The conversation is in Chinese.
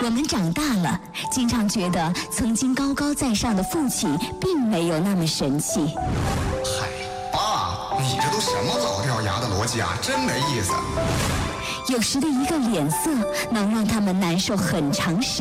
我们长大了，经常觉得曾经高高在上的父亲并没有那么神气。 嗨，爸，你这都什么老掉牙的逻辑啊，真没意思。 有时的一个脸色能让他们难受很长时